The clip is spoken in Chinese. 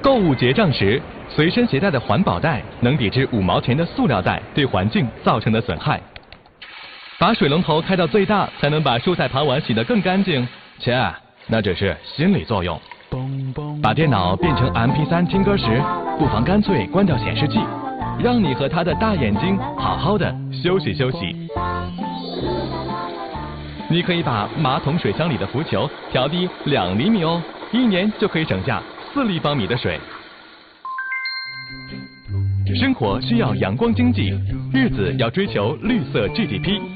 购物结账时，随身携带的环保袋能抵制5毛钱的塑料袋对环境造成的损害。把水龙头开到最大，才能把蔬菜盘碗洗得更干净。切，那只是心理作用。把电脑变成 MP3 听歌时，不妨干脆关掉显示器，让你和他的大眼睛好好的休息休息。你可以把马桶水箱里的浮球调低2厘米哦，1年就可以省下4立方米的水。生活需要阳光经济，日子要追求绿色 GDP。